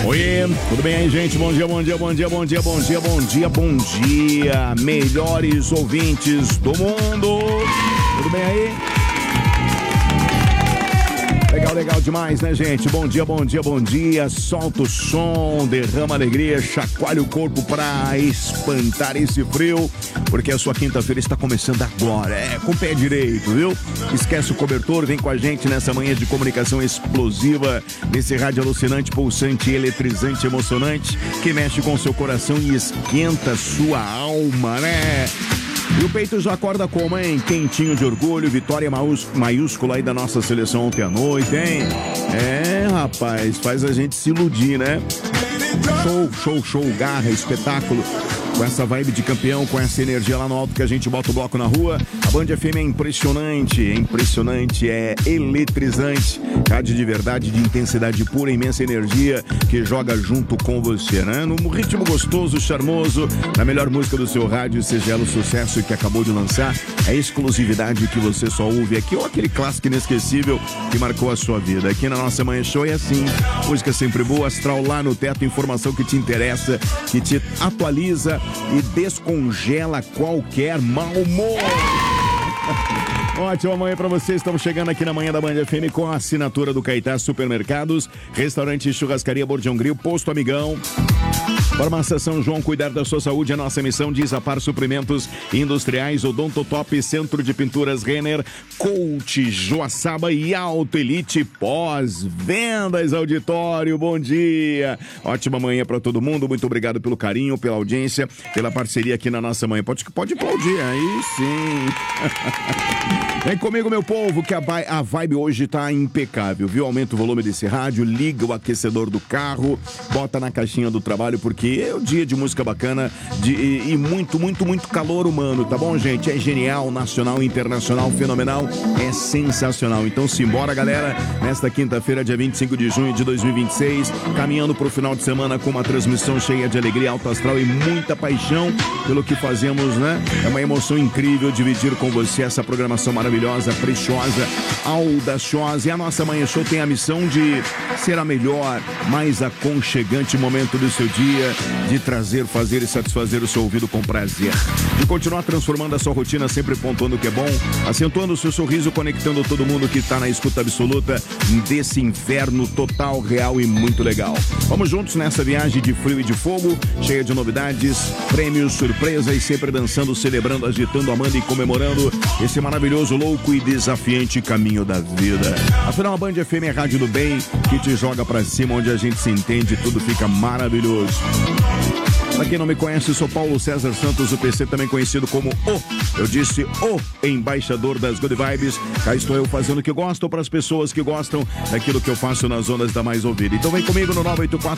Oi, tudo bem aí, gente? Bom dia, bom dia, bom dia, bom dia, bom dia, bom dia, bom dia. Melhores ouvintes do mundo. Tudo bem aí? Legal demais, né, gente? Bom dia, bom dia, bom dia. Solta o som, derrama alegria, chacoalha o corpo pra espantar esse frio, porque a sua quinta-feira está começando agora. Com o pé direito, viu? Esquece o cobertor, vem com a gente nessa manhã de comunicação explosiva, nesse rádio alucinante, pulsante, eletrizante, emocionante, que mexe com o seu coração e esquenta sua alma, né? E o peito já acorda como, hein? Quentinho de orgulho, vitória maiúscula aí da nossa seleção ontem à noite, hein? Rapaz, faz a gente se iludir, né? Show, garra, espetáculo. Com essa vibe de campeão, com essa energia lá no alto que a gente bota o bloco na rua. A Band FM é impressionante, é eletrizante. Rádio de verdade, de intensidade pura, imensa energia que joga junto com você, né? Num ritmo gostoso, charmoso, na melhor música do seu rádio, seja ela o sucesso que acabou de lançar, a exclusividade que você só ouve aqui, ou aquele clássico inesquecível que marcou a sua vida. Aqui na nossa Manhã Show é assim, música sempre boa, astral lá no teto, informação que te interessa, que te atualiza e descongela qualquer mau humor. Ótima manhã pra vocês, estamos chegando aqui na manhã da Band FM com a assinatura do Caetá Supermercados, Restaurante Churrascaria Bordião Grill, Posto Amigão. Farmácia São João, cuidar da sua saúde é nossa missão. Desapar Suprimentos Industriais, Odontotop, Centro de Pinturas Renner, Coach Joaçaba e Auto Elite Pós-Vendas Auditório. Bom dia, ótima manhã para todo mundo, muito obrigado pelo carinho, pela audiência, pela parceria aqui na nossa manhã. Pode aplaudir, aí sim. Vem comigo, meu povo, que a vibe hoje tá impecável, viu? Aumenta o volume desse rádio, liga o aquecedor do carro, bota na caixinha do trabalho, porque é o dia de música bacana e muito calor humano, tá bom, gente? É genial, nacional, internacional, fenomenal, é sensacional. Então simbora, galera, nesta quinta-feira, dia 25 de junho de 2026, caminhando pro final de semana com uma transmissão cheia de alegria, alto astral e muita paixão pelo que fazemos, né? É uma emoção incrível dividir com você essa programação maravilhosa, preciosa, audaciosa. E a nossa Manhã Show tem a missão de ser a melhor, mais aconchegante momento do seu dia, de trazer, fazer e satisfazer o seu ouvido com prazer, de continuar transformando a sua rotina, sempre pontuando o que é bom, acentuando o seu sorriso, conectando todo mundo que está na escuta absoluta desse inferno total, real e muito legal. Vamos juntos nessa viagem de frio e de fogo, cheia de novidades, prêmios, surpresa e sempre dançando, celebrando, agitando, amando e comemorando esse maravilhoso, louco e desafiante caminho da vida. Afinal, a Band FM é a rádio do bem que te joga pra cima, onde a gente se entende e tudo fica maravilhoso. Pra quem não me conhece, sou Paulo César Santos, o PC, também conhecido como o embaixador das Good Vibes. Cá estou eu fazendo o que gosto para as pessoas que gostam daquilo que eu faço nas ondas da mais ouvida. Então vem comigo no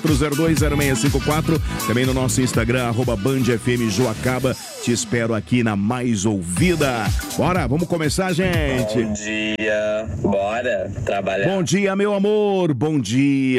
984020654, também no nosso Instagram, @BandFMJoacaba. Te espero aqui na mais ouvida. Bora, vamos começar, gente. Bom dia, bora trabalhar. Bom dia, meu amor, bom dia.